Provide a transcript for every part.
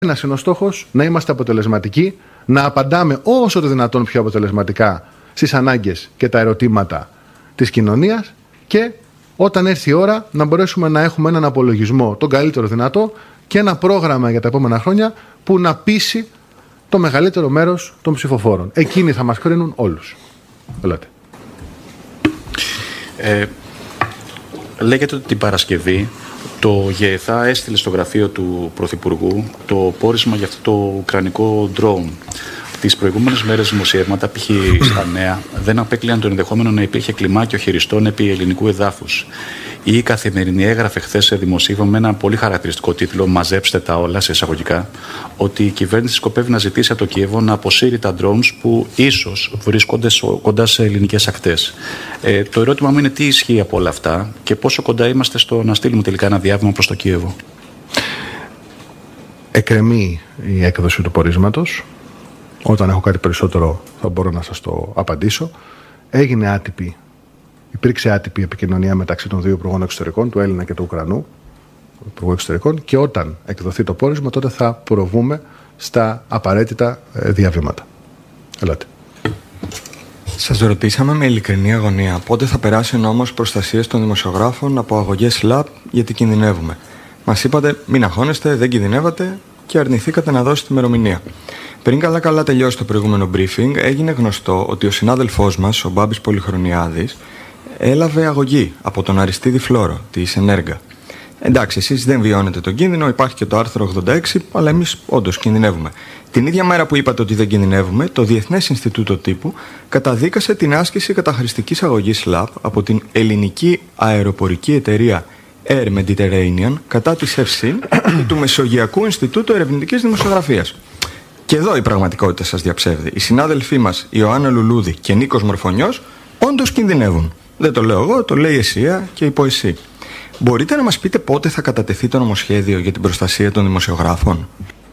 Ένας είναι ο στόχος, να είμαστε αποτελεσματικοί, να απαντάμε όσο το δυνατόν πιο αποτελεσματικά στις ανάγκες και τα ερωτήματα της κοινωνίας και όταν έρθει η ώρα να μπορέσουμε να έχουμε έναν απολογισμό τον καλύτερο δυνατό και ένα πρόγραμμα για τα επόμενα χρόνια που να πείσει το μεγαλύτερο μέρος των ψηφοφόρων. Εκείνοι θα μας κρίνουν όλους. Ελάτε. Λέγεται ότι την Παρασκευή το ΓΕΘΑ έστειλε στο γραφείο του Πρωθυπουργού το πόρισμα για αυτό το ουκρανικό drone. Τις προηγούμενες μέρες δημοσιεύματα, π.χ. στα Νέα, δεν απέκλειαν το ενδεχόμενο να υπήρχε κλιμάκιο χειριστών επί ελληνικού εδάφους. Η Καθημερινή έγραφε χθες σε δημοσίευμα με ένα πολύ χαρακτηριστικό τίτλο «Μαζέψτε τα όλα» σε εισαγωγικά, ότι η κυβέρνηση σκοπεύει να ζητήσει από το Κίεβο να αποσύρει τα drones που ίσως βρίσκονται κοντά σε ελληνικές ακτές. Το ερώτημα μου είναι τι ισχύει από όλα αυτά και πόσο κοντά είμαστε στο να στείλουμε τελικά ένα διάβημα προς το Κίεβο. Εκκρεμεί η έκδοση του πορίσματος. Όταν έχω κάτι περισσότερο θα μπορώ να σας το απαντήσω. Υπήρξε άτυπη επικοινωνία μεταξύ των δύο υπουργών εξωτερικών, του Έλληνα και του Ουκρανού, του Υπουργού Εξωτερικών, και όταν εκδοθεί το πόρισμα, τότε θα προβούμε στα απαραίτητα διαβήματα. Ελάτε. Σας ρωτήσαμε με ειλικρινή αγωνία πότε θα περάσει ο νόμος προστασίας των δημοσιογράφων από αγωγές ΣΛΑΠ, γιατί κινδυνεύουμε. Μας είπατε μην αγχώνεστε, δεν κινδυνεύατε και αρνηθήκατε να δώσετε ημερομηνία. Πριν καλά τελειώσει το προηγούμενο briefing, έγινε γνωστό ότι ο συνάδελφός μας, ο Μπάμπης Πολυχρονιάδης, έλαβε αγωγή από τον Αριστίδη Φλόρο, της Ενέργα. Εντάξει, εσείς δεν βιώνετε τον κίνδυνο, υπάρχει και το άρθρο 86, αλλά εμείς όντως κινδυνεύουμε. Την ίδια μέρα που είπατε ότι δεν κινδυνεύουμε, το Διεθνές Ινστιτούτο Τύπου καταδίκασε την άσκηση καταχρηστικής αγωγής SLAP από την ελληνική αεροπορική εταιρεία Air Mediterranean κατά της ΕΦΣΥΝ και του Μεσογειακού Ινστιτούτου Ερευνητικής Δημοσιογραφίας. Και εδώ η πραγματικότητα σας διαψεύδει. Οι συνάδελφοί μας Ιωάννα Λουλούδη και Νίκος Μορφωνιός όντως κινδυνεύουν. Δεν το λέω εγώ, το λέει η ΕΣΥΑ και η ΠΟΕΣΥ. Μπορείτε να μας πείτε πότε θα κατατεθεί το νομοσχέδιο για την προστασία των δημοσιογράφων?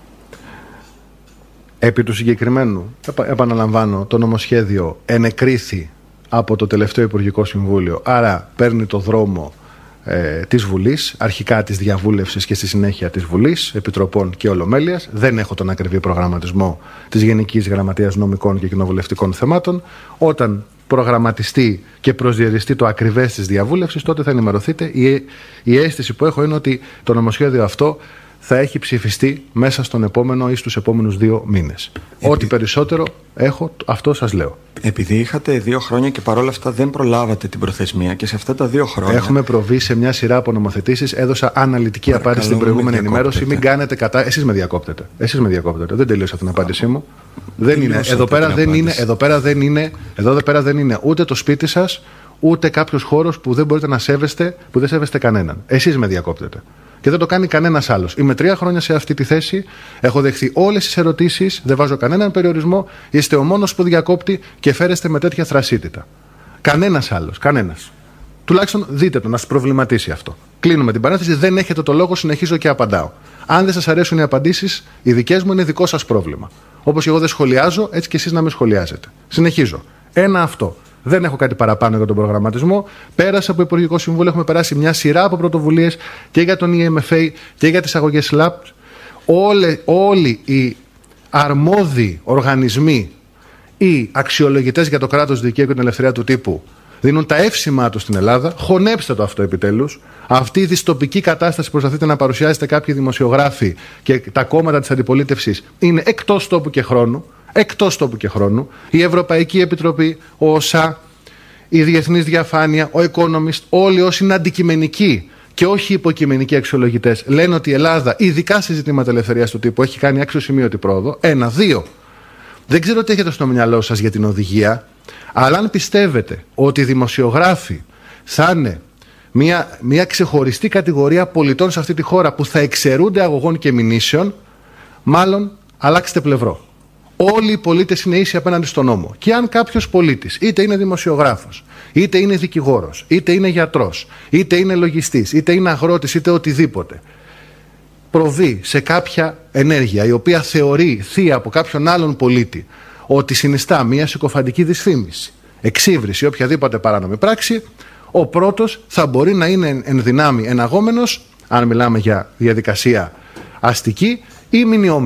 Επί του συγκεκριμένου, επαναλαμβάνω, το νομοσχέδιο ενεκρίθη από το τελευταίο Υπουργικό Συμβούλιο, άρα παίρνει το δρόμο της Βουλής, αρχικά της διαβούλευσης και στη συνέχεια της Βουλής, Επιτροπών και Ολομέλειας. Δεν έχω τον ακριβή προγραμματισμό της Γενικής Γραμματείας Νομικών και Κοινοβουλευτικών Θεμάτων. Όταν προγραμματιστεί και προσδιοριστεί το ακριβές της διαβούλευσης, τότε θα ενημερωθείτε. Η αίσθηση που έχω είναι ότι το νομοσχέδιο αυτό θα έχει ψηφιστεί μέσα στον επόμενο ή στους επόμενους 2 μήνες. Ό,τι περισσότερο έχω, αυτό σας λέω. Επειδή είχατε 2 χρόνια και παρόλα αυτά δεν προλάβατε την προθεσμία και σε αυτά τα 2 χρόνια... Έχουμε προβεί σε μια σειρά από νομοθετήσεις. Έδωσα αναλυτική απάντηση στην προηγούμενη ενημέρωση. Μην κάνετε κατά... Εσείς με διακόπτετε. Δεν τελείωσα την απάντησή μου. Δεν είναι. Εδώ πέρα δεν είναι ούτε το σπίτι σας, ούτε κάποιος χώρος που δεν μπορείτε να σέβεστε, που δεν σέβεστε κανέναν. Εσείς με διακόπτετε. Και δεν το κάνει κανένας άλλος. Είμαι 3 χρόνια σε αυτή τη θέση. Έχω δεχθεί όλες τις ερωτήσεις. Δεν βάζω κανέναν περιορισμό. Είστε ο μόνος που διακόπτει και φέρεστε με τέτοια θρασίτητα. Κανένας άλλος. Κανένας. Τουλάχιστον δείτε το, να σας προβληματίσει αυτό. Κλείνουμε την παρένθεση. Δεν έχετε το λόγο. Συνεχίζω και απαντάω. Αν δεν σας αρέσουν οι απαντήσεις, οι δικές μου είναι δικό σας πρόβλημα. Όπως εγώ δεν σχολιάζω, έτσι και εσείς να μην σχολιάζετε. Συνεχίζω. Ένα αυτό. Δεν έχω κάτι παραπάνω για τον προγραμματισμό. Πέρασε από Υπουργικό Συμβούλιο, έχουμε περάσει μια σειρά από πρωτοβουλίες και για τον EMFA και για τις αγωγές SLAP. Όλοι οι αρμόδιοι οργανισμοί ή αξιολογητές για το κράτος δικαίου και την ελευθερία του τύπου δίνουν τα εύσημά τους στην Ελλάδα. Χωνέψτε το αυτό επιτέλους. Αυτή η δυστοπική κατάσταση που προσπαθείτε να παρουσιάσετε κάποιοι δημοσιογράφοι και τα κόμματα της αντιπολίτευσης είναι εκτός τόπου και χρόνου. Εκτός τόπου και χρόνου, η Ευρωπαϊκή Επιτροπή, ο ΟΣΑ, η Διεθνής Διαφάνεια, ο Economist, όλοι όσοι είναι αντικειμενικοί και όχι υποκειμενικοί αξιολογητές, λένε ότι η Ελλάδα, ειδικά σε ζητήματα ελευθερίας του τύπου, έχει κάνει αξιοσημείωτη πρόοδο. 1, 2. Δεν ξέρω τι έχετε στο μυαλό σας για την οδηγία, αλλά αν πιστεύετε ότι οι δημοσιογράφοι θα είναι μια ξεχωριστή κατηγορία πολιτών σε αυτή τη χώρα που θα εξαιρούνται αγωγών και μηνύσεων, μάλλον αλλάξτε πλευρό. Όλοι οι πολίτες είναι ίσοι απέναντι στον νόμο. Και αν κάποιος πολίτης, είτε είναι δημοσιογράφος, είτε είναι δικηγόρος, είτε είναι γιατρός, είτε είναι λογιστής, είτε είναι αγρότης, είτε οτιδήποτε, προβεί σε κάποια ενέργεια η οποία θεωρηθεί από κάποιον άλλον πολίτη ότι συνιστά μια συκοφαντική δυσφήμιση, εξύβριση ή οποιαδήποτε παράνομη πράξη, ο πρώτος θα μπορεί να είναι εν δυνάμει εναγόμενος, αν μιλάμε για διαδικασία αστική, ή μηνιόμενα.